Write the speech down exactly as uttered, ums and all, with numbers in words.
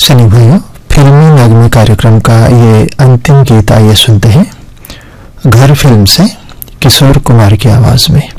चलिए भाइयों, फिल्मी नगमे कार्यक्रम का ये अंतिम गीत आइए सुनते हैं, घर फिल्म से किशोर कुमार की आवाज में।